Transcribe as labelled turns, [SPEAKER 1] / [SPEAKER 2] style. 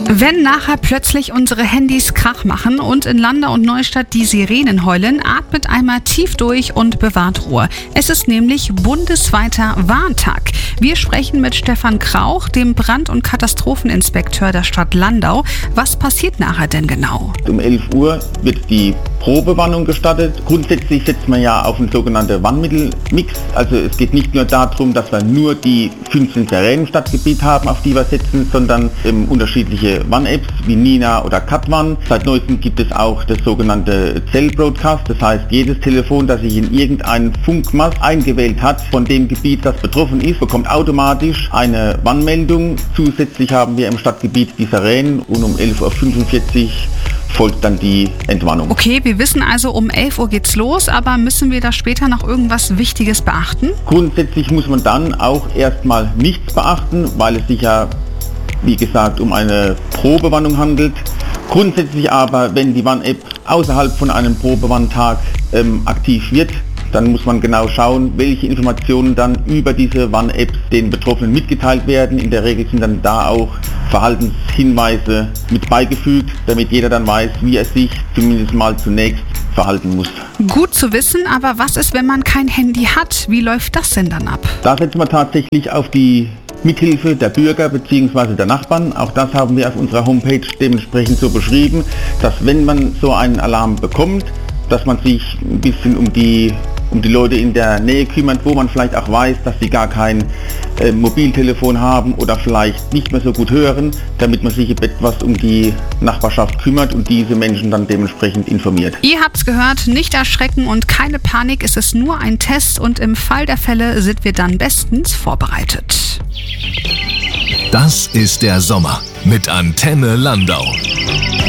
[SPEAKER 1] Wenn nachher plötzlich unsere Handys Krach machen und in Landau und Neustadt die Sirenen heulen, atmet einmal tief durch und bewahrt Ruhe. Es ist nämlich bundesweiter Warntag. Wir sprechen mit Stefan Krauch, dem Brand- und Katastropheninspekteur der Stadt Landau. Was passiert nachher denn genau?
[SPEAKER 2] Um 11 Uhr wird die Probewarnung gestartet. Grundsätzlich setzt man ja auf einen sogenannten Warnmittelmix. Also es geht nicht nur darum, dass wir nur die 15 Sirenen im Stadtgebiet haben, auf die wir setzen, sondern unterschiedliche Warn-Apps wie Nina oder Katwarn. Seit neuestem gibt es auch das sogenannte Cell-Broadcast. Das heißt, jedes Telefon, das sich in irgendeinen Funkmast eingewählt hat von dem Gebiet, das betroffen ist, bekommt automatisch eine Warnmeldung. Zusätzlich haben wir im Stadtgebiet die Sirenen und um 11.45 Uhr folgt dann die Entwarnung.
[SPEAKER 1] Okay, wir wissen also, um 11 Uhr geht's los, aber müssen wir da später noch irgendwas Wichtiges beachten?
[SPEAKER 2] Grundsätzlich muss man dann auch erstmal nichts beachten, weil es sich ja, wie gesagt, um eine Probewarnung handelt. Grundsätzlich aber, wenn die Warn-App außerhalb von einem Probewarntag aktiv wird, dann muss man genau schauen, welche Informationen dann über diese Warn-Apps den Betroffenen mitgeteilt werden. In der Regel sind dann da auch Verhaltenshinweise mit beigefügt, damit jeder dann weiß, wie er sich zumindest mal zunächst verhalten muss.
[SPEAKER 1] Gut zu wissen, aber was ist, wenn man kein Handy hat? Wie läuft das denn dann ab?
[SPEAKER 2] Da setzen wir tatsächlich auf die Mithilfe der Bürger bzw. der Nachbarn. Auch das haben wir auf unserer Homepage dementsprechend so beschrieben, dass wenn man so einen Alarm bekommt, dass man sich ein bisschen um die Leute in der Nähe kümmert, wo man vielleicht auch weiß, dass sie gar kein Mobiltelefon haben oder vielleicht nicht mehr so gut hören, damit man sich etwas um die Nachbarschaft kümmert und diese Menschen dann dementsprechend informiert.
[SPEAKER 1] Ihr habt's gehört, nicht erschrecken und keine Panik, es ist nur ein Test und im Fall der Fälle sind wir dann bestens vorbereitet.
[SPEAKER 3] Das ist der Sommer mit Antenne Landau.